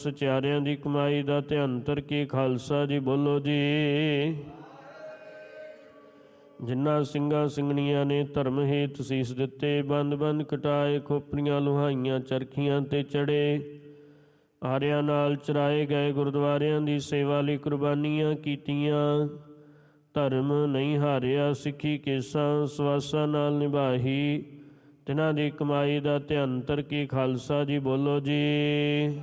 ਸਚਿਆਰਿਆਂ ਦੀ ਕਮਾਈ ਦਾ ਧਿਆਨ ਧਰ ਕੇ ਖਾਲਸਾ ਜੀ ਬੋਲੋ ਜੀ। ਜਿਨ੍ਹਾਂ ਸਿੰਘਾਂ ਸਿੰਘਣੀਆਂ ਨੇ ਧਰਮ ਹੇਤ ਸੀਸ ਦਿੱਤੇ, ਬੰਦ ਬੰਦ ਕਟਾਏ, ਖੋਪਰੀਆਂ ਲੁਹਾਈਆਂ, ਚਰਖੀਆਂ ਤੇ ਚੜੇ, ਆਰਿਆਂ ਨਾਲ ਚਰਾਏ ਗਏ, ਗੁਰਦੁਆਰਿਆਂ ਦੀ ਸੇਵਾ ਲਈ ਕੁਰਬਾਨੀਆਂ ਕੀਤੀਆਂ, ਧਰਮ ਨਹੀਂ ਹਾਰਿਆ, ਸਿੱਖੀ ਕੇਸਾਂ ਸਵਾਸਾਂ ਨਾਲ ਨਿਭਾਹੀ, ਤਿਨਾਂ ਦੀ ਕਮਾਈ ਦਾ ਧਿਆਨ ਧਰ ਕੇ ਖਾਲਸਾ ਜੀ ਬੋਲੋ ਜੀ।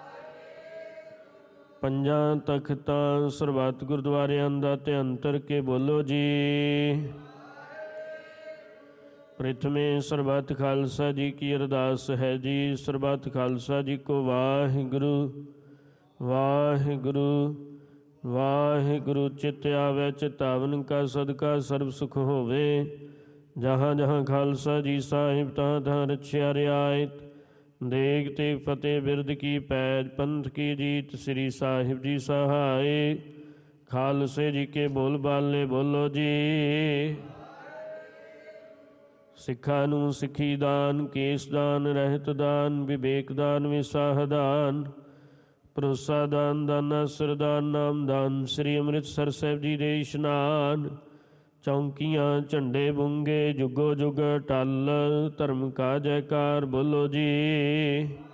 ਪੰਜਾਂ ਤਖਤਾਂ ਸਰਬੱਤ ਗੁਰਦੁਆਰਿਆਂ ਦਾ ਧਿਆਨ ਧਰ ਕੇ ਬੋਲੋ ਜੀ। ਪ੍ਰਥਮੇ ਸਰਬੱਤ ਖਾਲਸਾ ਜੀ ਕੀ ਅਰਦਾਸ ਹੈ ਜੀ। ਸਰਬੱਤ ਖਾਲਸਾ ਜੀ ਕੋ ਵਾਹਿਗੁਰੂ ਵਾਹਿਗੁਰੂ ਵਾਹਿਗੁਰੂ। ਚਿੱਤ ਆਵੈ ਚਿਤਾਵਨ ਕਾ ਸਦਕਾ ਸਰਬ ਸੁਖ ਹੋਵੇ। ਜਹਾਂ ਜਹਾਂ ਖਾਲਸਾ ਜੀ ਸਾਹਿਬ ਤਹਾਂ ਤਹਾਂ ਰਛਿਆ ਰਿਆਇਤ। ਦੇਗ ਤੇ ਫਤਿਹ ਬਿਰਦ ਕੀ ਪੈਜ, ਪੰਥ ਕੀ ਜੀਤ, ਸ੍ਰੀ ਸਾਹਿਬ ਜੀ ਸਹਾਏ। ਖਾਲਸੇ ਜੀ ਕੇ ਬੋਲ ਬਾਲੇ ਬੋਲੋ ਜੀ। ਸਿੱਖਾਂ ਨੂੰ ਸਿੱਖੀ ਦਾਨ, ਕੇਸ ਦਾਨ, ਰਹਿਤ ਦਾਨ, ਵਿਵੇਕ ਦਾਨ, ਵਿਸਾਹ ਦਾਨ, ਭਰੋਸਾ ਦਾਨ, ਦਾਨਾ ਸਰਦਾਨ, ਨਾਮ ਦਾਨ, ਸ੍ਰੀ ਅੰਮ੍ਰਿਤਸਰ ਸਾਹਿਬ ਜੀ ਦੇ ਇਸ਼ਨਾਨ, ਚੌਂਕੀਆਂ ਝੰਡੇ ਬੁੰਗੇ, ਜੁਗੋ ਜੁਗ ਟਲ, ਧਰਮ ਕਾ ਜੈਕਾਰ ਬੋਲੋ ਜੀ।